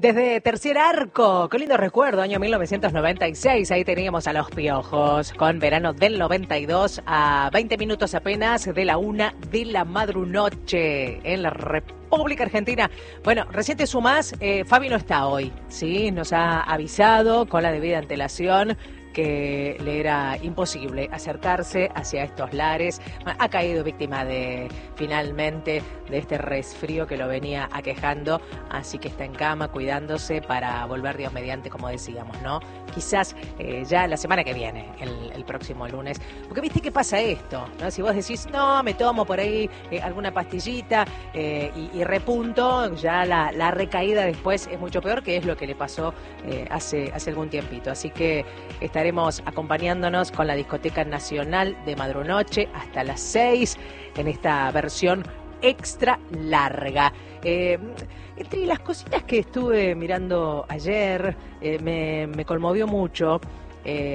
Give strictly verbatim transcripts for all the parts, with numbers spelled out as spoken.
Desde Tercer Arco, qué lindo recuerdo, año mil novecientos noventa y seis, ahí teníamos a Los Piojos, con Verano del noventa y dos, a veinte minutos apenas de la una de la madrunoche, en la República Argentina. Bueno, recién te sumás, eh, Fabi no está hoy, ¿sí? Nos ha avisado con la debida antelación que le era imposible acercarse hacia estos lares. Ha caído víctima de, finalmente, de este resfrío que lo venía aquejando, así que está en cama cuidándose para volver Dios mediante, como decíamos, ¿no? Quizás eh, ya la semana que viene, el, el próximo lunes. Porque viste que pasa esto, ¿no? Si vos decís, no, me tomo por ahí eh, alguna pastillita eh, y, y repunto, ya la, la recaída después es mucho peor, que es lo que le pasó eh, hace, hace algún tiempito. Así que está Estaremos acompañándonos con la Discoteca Nacional de Madrunoche hasta las seis en esta versión extra larga. Eh, entre las cositas que estuve mirando ayer, eh, me, me conmovió mucho eh,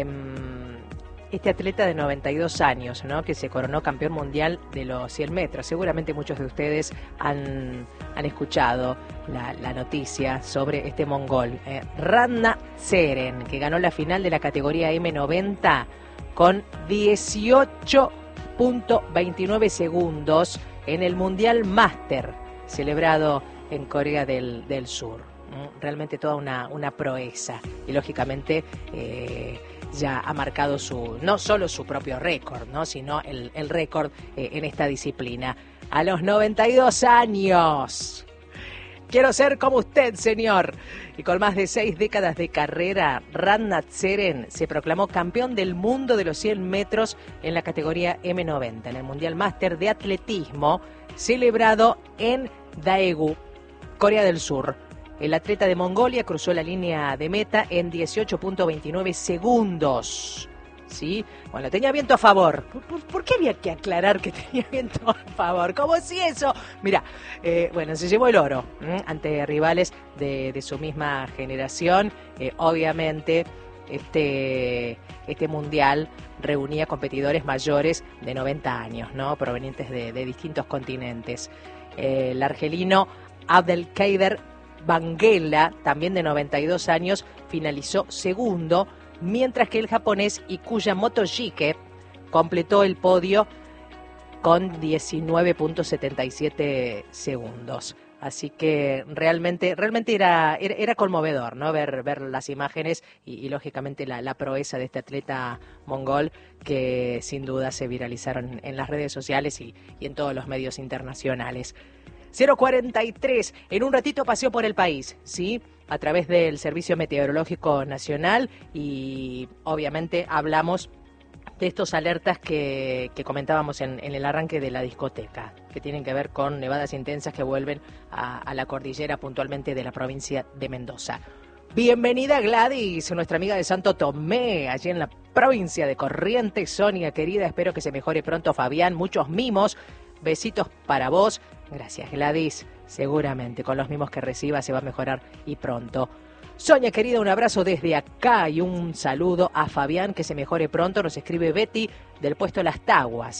este atleta de noventa y dos años, ¿no? Que se coronó campeón mundial de los cien metros. Seguramente muchos de ustedes han, han escuchado la, la noticia sobre este mongol, eh, Radna Tseren, que ganó la final de la categoría eme noventa con dieciocho punto veintinueve segundos en el Mundial Master celebrado en Corea del, del Sur. Realmente toda una, una proeza y lógicamente eh, ya ha marcado su no solo su propio récord, ¿no? Sino el, el récord eh, en esta disciplina. A los noventa y dos años. Quiero ser como usted, señor. Y con más de seis décadas de carrera, Radna Tseren se proclamó campeón del mundo de los cien metros en la categoría eme noventa, en el Mundial Máster de Atletismo, celebrado en Daegu, Corea del Sur. El atleta de Mongolia cruzó la línea de meta en dieciocho punto veintinueve segundos. ¿Sí? Bueno, tenía viento a favor. ¿Por, por, ¿Por qué había que aclarar que tenía viento a favor? Como si eso... Mira, eh, bueno, se llevó el oro ¿eh? ante rivales de, de su misma generación. Eh, obviamente, este, este mundial reunía competidores mayores de noventa años, ¿no? Provenientes de, de distintos continentes. Eh, el argelino Abdelkader Banguela, también de noventa y dos años, finalizó segundo, mientras que el japonés Ikuya Motoshike completó el podio con diecinueve punto setenta y siete segundos. Así que realmente realmente era, era, era conmovedor, ¿no? Ver, ver las imágenes y, y lógicamente la, la proeza de este atleta mongol que sin duda se viralizaron en las redes sociales y, y en todos los medios internacionales. cero cuarenta y tres, en un ratito paseo por el país, ¿sí? A través del Servicio Meteorológico Nacional y obviamente hablamos de estos alertas que, que comentábamos en, en el arranque de la discoteca, que tienen que ver con nevadas intensas que vuelven a, a la cordillera, puntualmente de la provincia de Mendoza. Bienvenida Gladys, nuestra amiga de Santo Tomé, allí en la provincia de Corrientes. Sonia, querida, espero que se mejore pronto Fabián, muchos mimos, besitos para vos. Gracias Gladys, seguramente con los mimos que reciba se va a mejorar y pronto. Sonia querida, un abrazo desde acá y un saludo a Fabián, que se mejore pronto. Nos escribe Betty del puesto Las Taguas,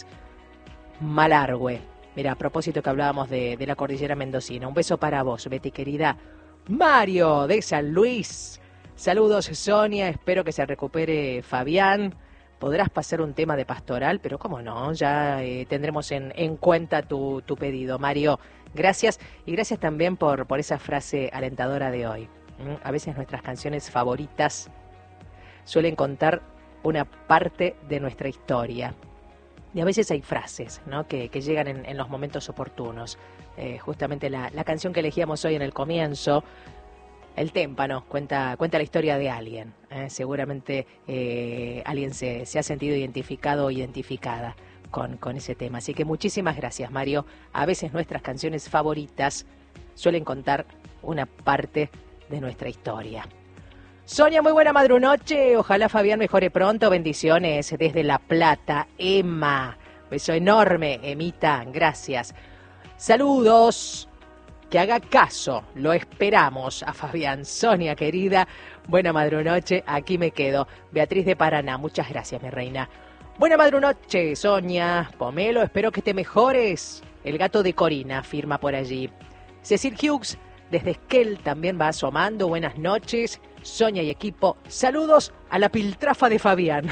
Malargüe. Mira, a propósito que hablábamos de, de la cordillera mendocina, un beso para vos, Betty querida. Mario de San Luis, saludos Sonia, espero que se recupere Fabián. Podrás pasar un tema de pastoral, pero cómo no, ya eh, tendremos en, en cuenta tu, tu pedido, Mario. Gracias y gracias también por, por esa frase alentadora de hoy. ¿Mm? A veces nuestras canciones favoritas suelen contar una parte de nuestra historia. Y a veces hay frases, ¿no? que, que llegan en, en los momentos oportunos. Eh, justamente la, la canción que elegíamos hoy en el comienzo, El Témpano, cuenta, cuenta la historia de alguien. ¿eh? Seguramente eh, alguien se, se ha sentido identificado o identificada con, con ese tema. Así que muchísimas gracias, Mario. A veces nuestras canciones favoritas suelen contar una parte de nuestra historia. Sonia, muy buena madrunoche. Ojalá Fabián mejore pronto. Bendiciones desde La Plata. Emma, beso enorme. Emita, gracias. Saludos. Que haga caso, lo esperamos a Fabián. Sonia, querida, buena madrunoche, aquí me quedo. Beatriz de Paraná, muchas gracias, mi reina. Buena madrunoche, Sonia. Pomelo, espero que te mejores. El gato de Corina firma por allí. Cecil Hughes Desde Esquel también va asomando. Buenas noches, Sonia y equipo. Saludos a la piltrafa de Fabián.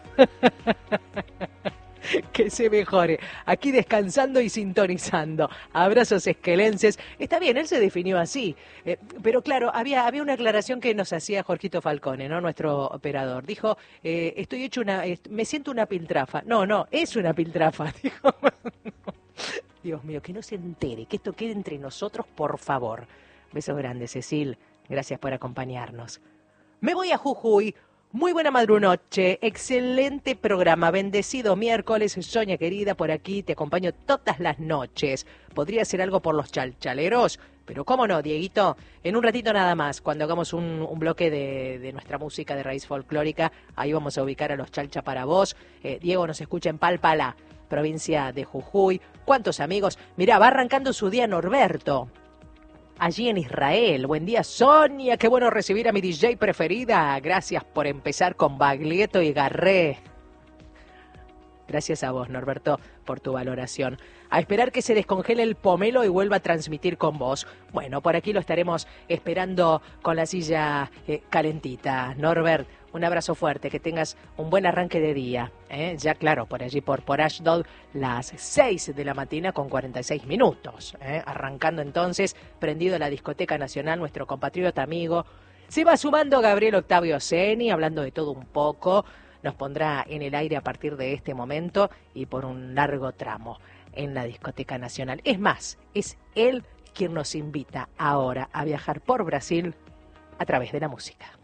Que se mejore. Aquí descansando y sintonizando. Abrazos esquelenses. Está bien, él se definió así. Eh, pero claro, había, había una aclaración que nos hacía Jorgito Falcone, ¿no? Nuestro operador. Dijo, eh, estoy hecho una... Eh, me siento una piltrafa. No, no, es una piltrafa. Dijo, Dios mío, que no se entere, que esto quede entre nosotros, por favor. Besos grandes, Cecil. Gracias por acompañarnos. Me voy a Jujuy. Muy buena madrunoche, excelente programa, bendecido miércoles, Sonia querida, por aquí te acompaño todas las noches. ¿Podría ser algo por los chalchaleros? Pero cómo no, Dieguito, en un ratito nada más, cuando hagamos un, un bloque de, de nuestra música de raíz folclórica, ahí vamos a ubicar a los chalcha para vos. Eh, Diego nos escucha en Palpala, provincia de Jujuy. ¿Cuántos amigos? Mirá, va arrancando su día Norberto. Allí en Israel. Buen día, Sonia. Qué bueno recibir a mi D J preferida. Gracias por empezar con Baglietto y Garré. Gracias a vos, Norberto, por tu valoración. A esperar que se descongele el pomelo y vuelva a transmitir con vos. Bueno, por aquí lo estaremos esperando con la silla eh, calentita. Norbert, un abrazo fuerte, que tengas un buen arranque de día. ¿eh? Ya claro, por allí, por, por Ashdod, las seis de la mañana con cuarenta y seis minutos. ¿eh? Arrancando entonces, prendido la Discoteca Nacional, nuestro compatriota amigo. Se va sumando Gabriel Octavio Ceni, hablando de todo un poco. Nos pondrá en el aire a partir de este momento y por un largo tramo en la Discoteca Nacional. Es más, es él quien nos invita ahora a viajar por Brasil a través de la música.